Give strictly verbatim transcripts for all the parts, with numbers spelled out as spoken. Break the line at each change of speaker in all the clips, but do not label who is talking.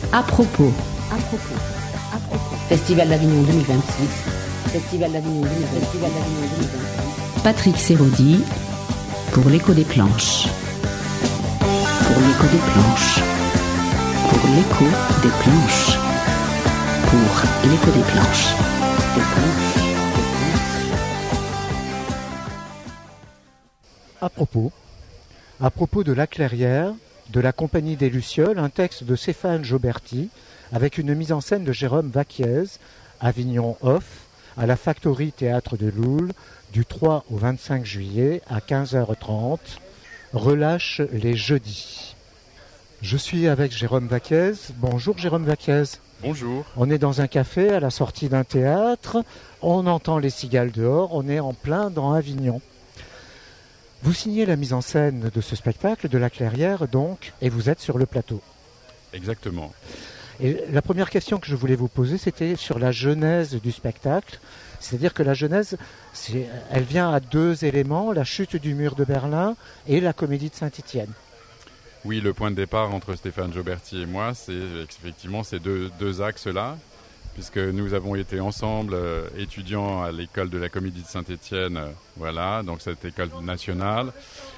À propos. À propos. À propos. Festival d'Avignon deux mille vingt-six. Festival d'Avignon deux mille vingt-six. Festival d'Avignon deux mille vingt-six. Patrick Sérodi pour l'écho des planches. Pour l'écho des planches. Pour l'écho des planches. Pour l'écho des planches. Des planches.
À propos. À propos de La Clairière, de la Compagnie des Lucioles, un texte de Stéphane Joberti, avec une mise en scène de Jérôme Vaquiez, Avignon Off, à la Factory Théâtre de Loul, du trois au vingt-cinq juillet à quinze heures trente. Relâche les jeudis. Je suis avec Jérôme Vaquiez. Bonjour Jérôme Vaquiez.
Bonjour.
On est dans un café à la sortie d'un théâtre, on entend les cigales dehors, on est en plein dans Avignon. Vous signez la mise en scène de ce spectacle, de La Clairière donc, et vous êtes sur le plateau.
Exactement.
Et la première question que je voulais vous poser, c'était sur la genèse du spectacle. C'est-à-dire que la genèse, c'est, elle vient à deux éléments, la chute du mur de Berlin et la comédie de Saint-Étienne.
Oui, le point de départ entre Stéphane Joberti et moi, c'est effectivement ces deux, deux axes-là, puisque nous avons été ensemble euh, étudiants à l'école de la Comédie de Saint-Étienne, euh, voilà, donc cette école nationale.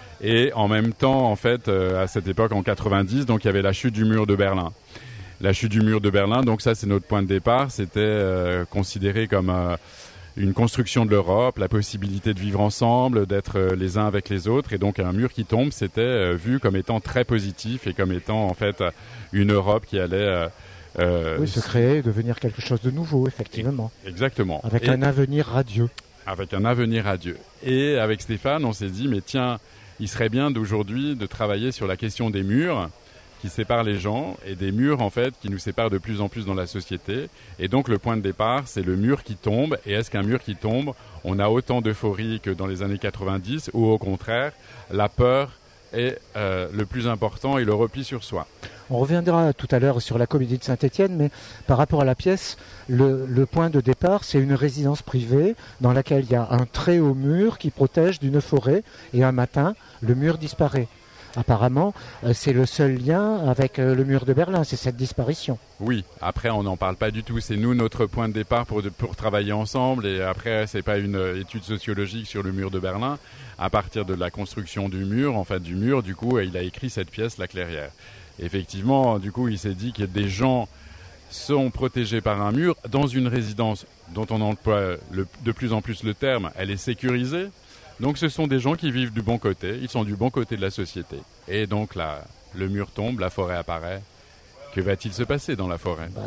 Et en même temps, en fait, euh, à cette époque, en quatre-vingt-dix, donc il y avait la chute du mur de Berlin. La chute du mur de Berlin, donc ça c'est notre point de départ, c'était euh, considéré comme euh, une construction de l'Europe, la possibilité de vivre ensemble, d'être euh, les uns avec les autres, et donc un mur qui tombe, c'était euh, vu comme étant très positif et comme étant en fait une Europe qui allait... Euh,
Euh, oui, se créer, devenir quelque chose de nouveau, effectivement.
Exactement.
Avec
et
un avenir radieux.
Avec un avenir radieux. Et avec Stéphane, on s'est dit, mais tiens, il serait bien d'aujourd'hui de travailler sur la question des murs qui séparent les gens, et des murs, en fait, qui nous séparent de plus en plus dans la société. Et donc, le point de départ, c'est le mur qui tombe. Et est-ce qu'un mur qui tombe, on a autant d'euphorie que dans les années quatre-vingt-dix, ou au contraire, la peur est euh, le plus important et le repli sur soi.
On reviendra tout à l'heure sur la comédie de Saint-Étienne, mais par rapport à la pièce, le, le point de départ, c'est une résidence privée dans laquelle il y a un très haut mur qui protège d'une forêt, et un matin, le mur disparaît. Apparemment, euh, c'est le seul lien avec euh, le mur de Berlin, c'est cette disparition.
Oui, après on n'en parle pas du tout, c'est nous notre point de départ pour, pour travailler ensemble, et après c'est pas une euh, étude sociologique sur le mur de Berlin. À partir de la construction du mur, en fait du mur, du coup, il a écrit cette pièce, La Clairière. Effectivement, du coup, il s'est dit que des gens sont protégés par un mur dans une résidence dont on emploie le, de plus en plus le terme, elle est sécurisée. Donc ce sont des gens qui vivent du bon côté, ils sont du bon côté de la société. Et donc là, le mur tombe, la forêt apparaît. Que va-t-il se passer dans la forêt ?
Ben,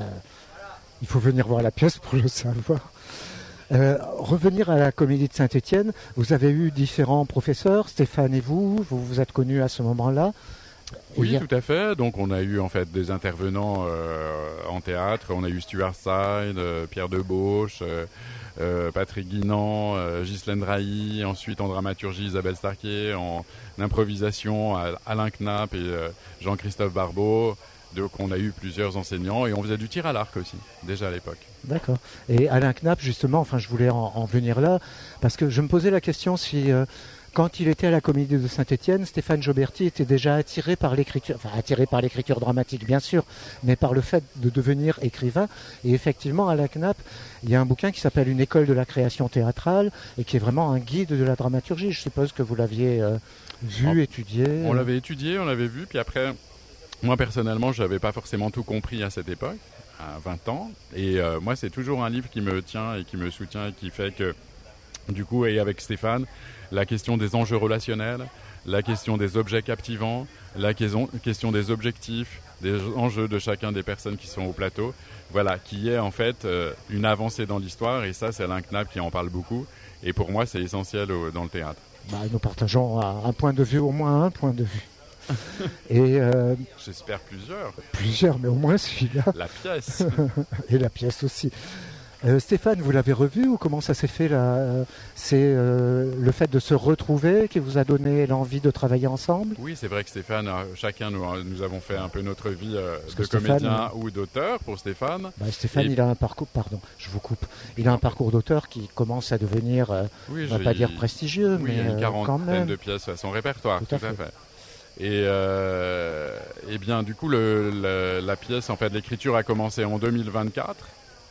il faut venir voir la pièce pour le savoir. Euh, revenir à la Comédie de Saint-Étienne, vous avez eu différents professeurs, Stéphane et vous, vous vous êtes connus à ce moment-là.
Oui, a... tout à fait. Donc on a eu en fait des intervenants euh, en théâtre. On a eu Stuart Side, euh, Pierre Debauche, euh, euh, Patrick Guinan, euh, Ghislaine Drahi. Ensuite en dramaturgie, Isabelle Starquier. En improvisation, Alain Knapp et euh, Jean-Christophe Barbeau. Donc on a eu plusieurs enseignants et on faisait du tir à l'arc aussi, déjà à l'époque.
D'accord. Et Alain Knapp, justement, enfin je voulais en, en venir là, parce que je me posais la question si... Euh, Quand il était à la Comédie de Saint-Étienne, Stéphane Joberti était déjà attiré par l'écriture, enfin attiré par l'écriture dramatique bien sûr, mais par le fait de devenir écrivain. Et effectivement, à la Knapp, il y a un bouquin qui s'appelle Une école de la création théâtrale et qui est vraiment un guide de la dramaturgie. Je suppose que vous l'aviez euh, vu,
on,
étudié.
On l'avait étudié, on l'avait vu, puis après, moi personnellement, je n'avais pas forcément tout compris à cette époque, à vingt ans. Et euh, moi, c'est toujours un livre qui me tient et qui me soutient et qui fait que, du coup, et avec Stéphane, la question des enjeux relationnels, la question des objets captivants, la question des objectifs, des enjeux de chacun des personnes qui sont au plateau, voilà, qui est en fait euh, une avancée dans l'histoire, et ça c'est Alain Knapp qui en parle beaucoup, et pour moi c'est essentiel au, dans le théâtre.
Bah, nous partageons un point de vue, au moins un point de vue. Et euh,
j'espère plusieurs.
Plusieurs, mais au moins celui-là.
La pièce.
Et la pièce aussi. Euh, Stéphane, vous l'avez revu ou comment ça s'est fait là ? C'est euh, le fait de se retrouver qui vous a donné l'envie de travailler ensemble ?
Oui, c'est vrai que Stéphane, chacun nous, nous avons fait un peu notre vie euh, de
Stéphane,
comédien
euh...
ou d'auteur pour Stéphane.
Bah, Stéphane,
Et...
il a un parcours, pardon, je vous coupe. Il a un parcours d'auteur qui commence à devenir, euh,
oui,
on va pas dire prestigieux,
oui,
mais
une quarantaine
quand même.
de pièces à son répertoire, tout, tout à fait. fait. Et, euh, et bien, du coup, le, le, la pièce, en fait, l'écriture a commencé en deux mille vingt-quatre.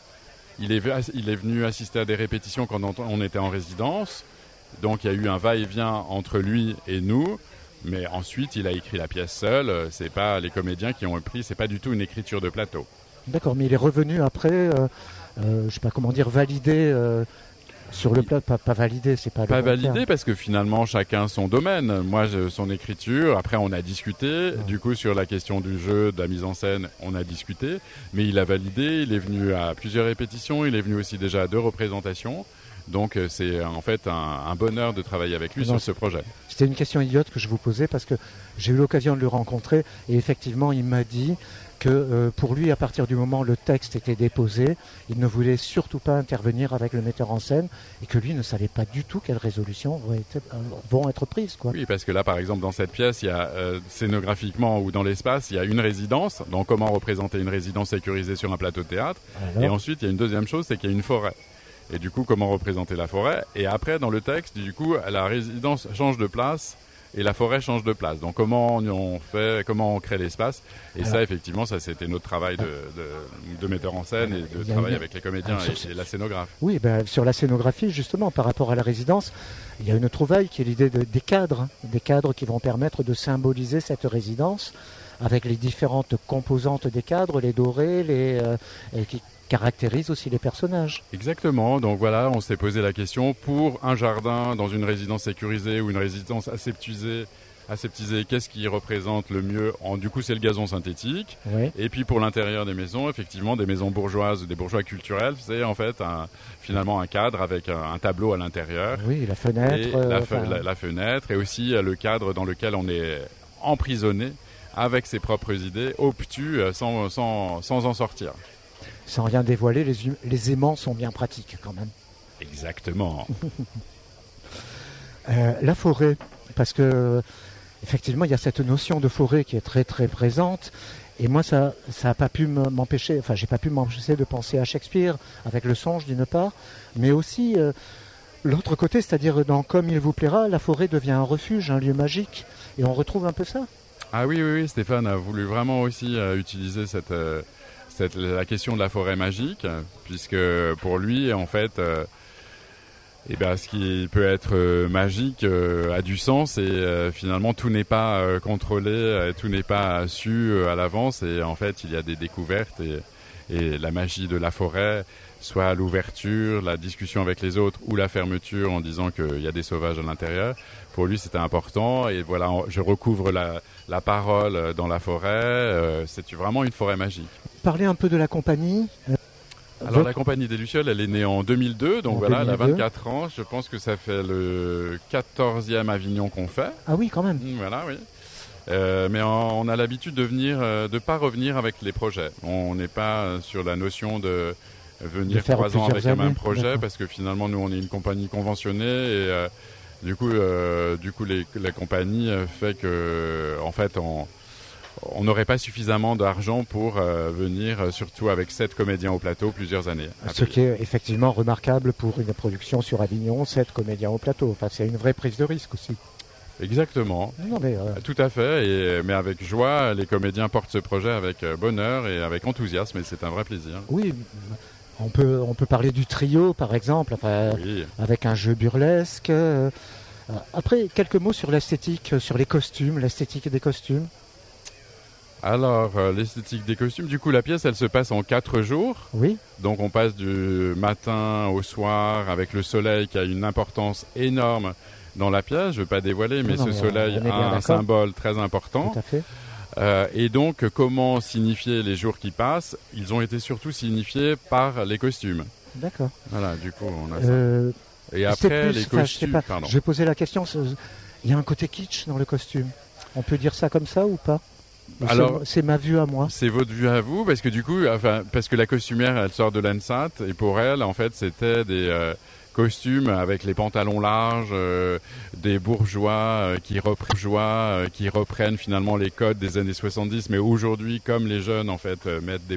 Il est, il est venu assister à des répétitions quand on était en résidence. Donc, il y a eu un va-et-vient entre lui et nous. Mais ensuite, il a écrit la pièce seul. C'est pas les comédiens qui ont pris. C'est pas du tout une écriture de plateau.
D'accord, mais il est revenu après, euh, euh, je sais pas comment dire, validé euh, sur le plat, pas, pas validé, c'est pas.
Pas
le bon
validé
terme.
parce que finalement chacun son domaine. Moi, je, son écriture. Après, on a discuté. Ouais. Du coup, sur la question du jeu, de la mise en scène, on a discuté. Mais il a validé. Il est venu à plusieurs répétitions. Il est venu aussi déjà à deux représentations. Donc c'est en fait un, un bonheur de travailler avec lui non, sur ce projet.
C'était une question idiote que je vous posais parce que j'ai eu l'occasion de le rencontrer et effectivement il m'a dit que euh, pour lui à partir du moment où le texte était déposé, il ne voulait surtout pas intervenir avec le metteur en scène et que lui ne savait pas du tout quelles résolutions vont être, euh, vont être prises. Quoi.
Oui, parce que là par exemple dans cette pièce, il y a euh, scénographiquement ou dans l'espace, il y a une résidence, donc comment représenter une résidence sécurisée sur un plateau de théâtre. Alors, et ensuite il y a une deuxième chose, c'est qu'il y a une forêt. Et du coup, comment représenter la forêt. Et après, dans le texte, du coup, la résidence change de place et la forêt change de place. Donc, comment on fait, comment on crée l'espace. Et alors, ça, effectivement, ça, c'était notre travail de, de, de metteur en scène et de travail avec les comédiens et, et la scénographe.
Oui, ben, sur la scénographie, justement, par rapport à la résidence, il y a une trouvaille qui est l'idée de, des cadres, des cadres qui vont permettre de symboliser cette résidence avec les différentes composantes des cadres, les dorés, les euh, qui caractérise aussi les personnages.
Exactement, donc voilà, on s'est posé la question pour un jardin dans une résidence sécurisée ou une résidence aseptisée, aseptisée qu'est-ce qui représente le mieux en, du coup c'est le gazon synthétique, oui. Et puis pour l'intérieur des maisons, effectivement des maisons bourgeoises, des bourgeois culturels, c'est en fait un, finalement un cadre avec un, un tableau à l'intérieur.
Oui, la fenêtre.
Et la,
enfin...
fe- la, la fenêtre et aussi le cadre dans lequel on est emprisonné avec ses propres idées, obtus sans, sans, sans en sortir.
Sans rien dévoiler, les, hum- les aimants sont bien pratiques quand même.
Exactement.
euh, la forêt, parce que effectivement il y a cette notion de forêt qui est très très présente. Et moi ça ça a pas pu m'empêcher, enfin j'ai pas pu m'empêcher de penser à Shakespeare avec le songe d'une part, mais aussi euh, l'autre côté, c'est-à-dire dans Comme il vous plaira, la forêt devient un refuge, un lieu magique, et on retrouve un peu ça.
Ah oui oui, oui Stéphane a voulu vraiment aussi euh, utiliser cette euh... C'est la question de la forêt magique, puisque pour lui, en fait, euh, eh ben, ce qui peut être euh, magique euh, a du sens et euh, finalement tout n'est pas euh, contrôlé, euh, tout n'est pas su euh, à l'avance et en fait il y a des découvertes et, et la magie de la forêt, soit l'ouverture, la discussion avec les autres ou la fermeture en disant qu'il y a des sauvages à l'intérieur. Pour lui, c'était important et voilà, je recouvre la, la parole dans la forêt. Euh, c'est vraiment une forêt magique.
Parler un peu de la compagnie. Euh,
Alors votre... la compagnie des Lucioles, elle est née en deux mille deux, donc en voilà, deux mille deux. Elle a vingt-quatre ans. Je pense que ça fait le quatorzième Avignon qu'on fait.
Ah oui, quand même.
Voilà, oui. Euh, mais on, on a l'habitude de venir, euh, de pas revenir avec les projets. On n'est pas sur la notion de venir de trois ans avec années. Le même projet, d'accord. Parce que finalement, nous, on est une compagnie conventionnée et euh, du coup, euh, du coup, les, la compagnie fait que, en fait, on on n'aurait pas suffisamment d'argent pour euh, venir, surtout avec sept comédiens au plateau, plusieurs années.
Ce qui est effectivement remarquable pour une production sur Avignon, sept comédiens au plateau. Enfin, c'est une vraie prise de risque aussi.
Exactement.
Non, mais, euh...
Tout à fait. Et, mais avec joie, les comédiens portent ce projet avec bonheur et avec enthousiasme, et c'est un vrai plaisir.
Oui. On peut, on peut parler du trio, par exemple, enfin, oui. Avec un jeu burlesque. Euh, après, quelques mots sur l'esthétique, sur les costumes, l'esthétique des costumes.
Alors, euh, l'esthétique des costumes, du coup, la pièce, elle se passe en quatre jours.
Oui.
Donc, on passe du matin au soir avec le soleil qui a une importance énorme dans la pièce. Je ne veux pas dévoiler, mais non, ce mais soleil a un symbole très important.
Tout à fait.
Euh, et donc, comment signifier les jours qui passent? Ils ont été surtout signifiés par les costumes.
D'accord.
Voilà, du coup, on a
euh,
ça. Et après, plus, les costumes...
Pas, pardon. Je vais poser la question. Il y a un côté kitsch dans le costume. On peut dire ça comme ça ou pas? Alors, c'est ma vue à moi.
C'est votre vue à vous, parce que du coup, enfin, parce que la costumière, elle sort de l'ANSAT, et pour elle, en fait, c'était des euh, costumes avec les pantalons larges, euh, des bourgeois, euh, qui reprennent, euh, qui reprennent finalement les codes des années soixante-dix, mais aujourd'hui, comme les jeunes, en fait, euh, mettent des